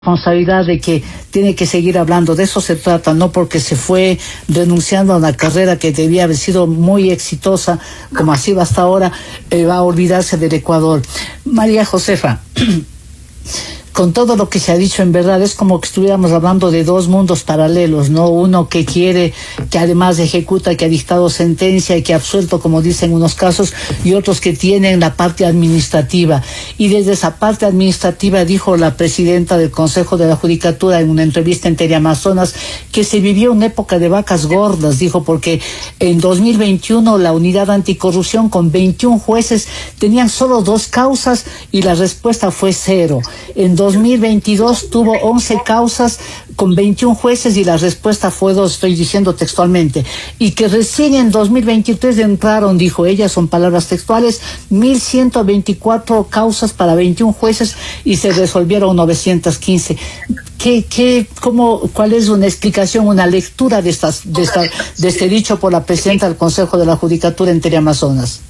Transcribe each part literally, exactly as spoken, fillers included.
Responsabilidad de que tiene que seguir hablando, de eso se trata, no porque se fue renunciando a una carrera que debía haber sido muy exitosa, como ha sido hasta ahora, eh, va a olvidarse del Ecuador. María Josefa, con todo lo que se ha dicho, en verdad es como que estuviéramos hablando de dos mundos paralelos, ¿no? Uno que quiere, que además ejecuta, que ha dictado sentencia y que ha absuelto, como dicen unos casos, y otros que tienen la parte administrativa. Y desde esa parte administrativa dijo la presidenta del Consejo de la Judicatura en una entrevista en Teleamazonas que se vivió una época de vacas gordas, dijo, porque en dos mil veintiuno la unidad anticorrupción con veintiún jueces tenían solo dos causas y la respuesta fue cero. En dos mil veintidós tuvo once causas con veintiún jueces y la respuesta fue dos, estoy diciendo textualmente, y que recién en dos mil veintitrés entraron, dijo ella, son palabras textuales, mil ciento veinticuatro causas para veintiún jueces y se resolvieron novecientos quince. ¿Qué, qué, cómo, cuál es una explicación, una lectura de, estas, de, esta, de este dicho por la presidenta del Consejo de la Judicatura en Teleamazonas?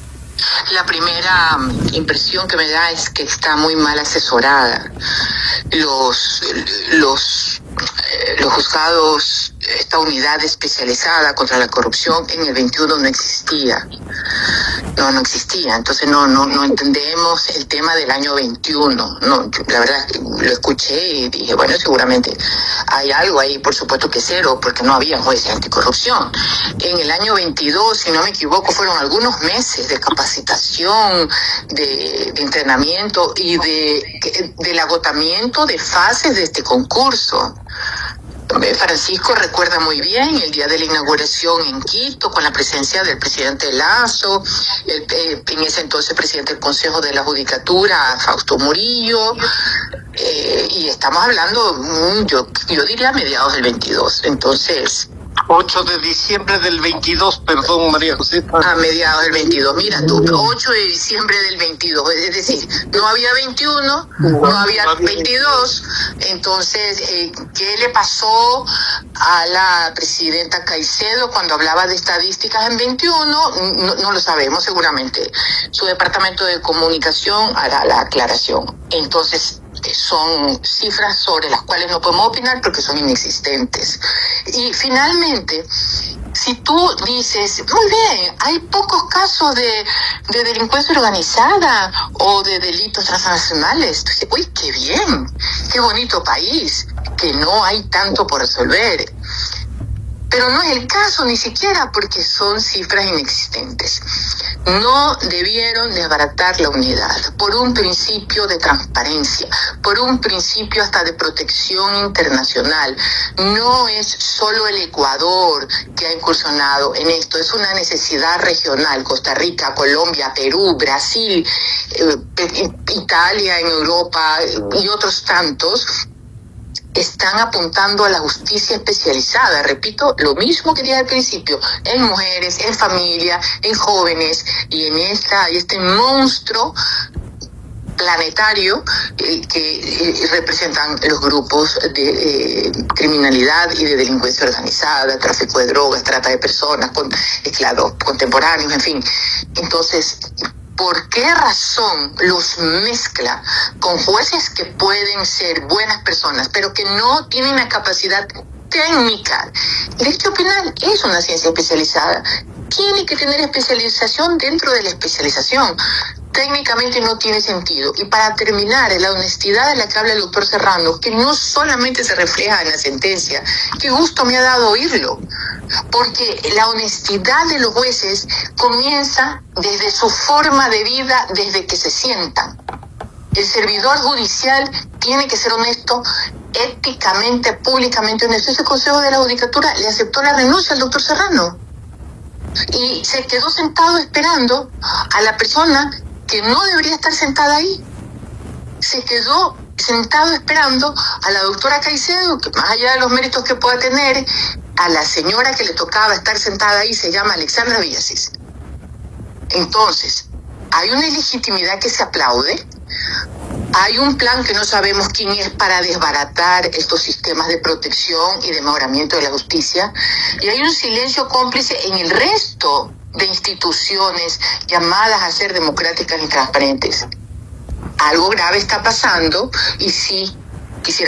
La primera impresión que me da es que está muy mal asesorada. Los, los, los juzgados, esta unidad especializada contra la corrupción en el veintiuno no existía. No, no existía. Entonces no, no, no entendemos el tema del año veintiuno. No, la verdad lo escuché y dije, bueno, seguramente hay algo ahí, por supuesto que cero, porque no había jueces anticorrupción. En el año veintidós, si no me equivoco, fueron algunos meses de capacitación, de, de entrenamiento y de del agotamiento de fases de este concurso. Francisco recuerda muy bien el día de la inauguración en Quito, con la presencia del presidente Lasso, el, eh, en ese entonces presidente del Consejo de la Judicatura, Fausto Murillo, eh, y estamos hablando, yo, yo diría a mediados del veintidós, entonces... ocho de diciembre del veintidós, perdón, María Josefa. A mediados del veintidós, mira tú, ocho de diciembre del veintidós, es decir, no había veintiuno, no había veintidós, entonces, eh, ¿qué le pasó a la presidenta Caicedo cuando hablaba de estadísticas en veintiuno? No, no lo sabemos, seguramente. Su departamento de comunicación hará la aclaración. Entonces, son cifras sobre las cuales no podemos opinar porque son inexistentes. Y finalmente, si tú dices, muy bien, hay pocos casos de, de delincuencia organizada o de delitos transnacionales, tú dices, uy, qué bien, qué bonito país, que no hay tanto por resolver. Pero no es el caso ni siquiera porque son cifras inexistentes. No debieron desbaratar la unidad por un principio de transparencia, por un principio hasta de protección internacional. No es solo el Ecuador que ha incursionado en esto, es una necesidad regional. Costa Rica, Colombia, Perú, Brasil, eh, Italia en Europa y otros tantos están apuntando a la justicia especializada, repito, lo mismo que dije al principio, en mujeres, en familia, en jóvenes, y en esta, este monstruo planetario eh, que eh, representan los grupos de eh, criminalidad y de delincuencia organizada, tráfico de drogas, trata de personas, con esclavos contemporáneos, en fin. Entonces, ¿por qué razón los mezcla con jueces que pueden ser buenas personas, pero que no tienen la capacidad técnica? El derecho penal es una ciencia especializada. Tiene que tener especialización dentro de la especialización. Técnicamente no tiene sentido. Y para terminar, la honestidad de la que habla el doctor Serrano, que no solamente se refleja en la sentencia, qué gusto me ha dado oírlo, porque la honestidad de los jueces comienza desde su forma de vida, desde que se sientan. El servidor judicial tiene que ser honesto, éticamente, públicamente honesto. Ese Consejo de la Judicatura le aceptó la renuncia al doctor Serrano y se quedó sentado esperando a la persona que no debería estar sentada ahí. Se quedó sentado esperando a la doctora Caicedo, que más allá de los méritos que pueda tener, a la señora que le tocaba estar sentada ahí se llama Alexandra Villasís. Entonces, hay una ilegitimidad que se aplaude, hay un plan que no sabemos quién es para desbaratar estos sistemas de protección y de mejoramiento de la justicia, y hay un silencio cómplice en el resto de instituciones llamadas a ser democráticas y transparentes. Algo grave está pasando y sí,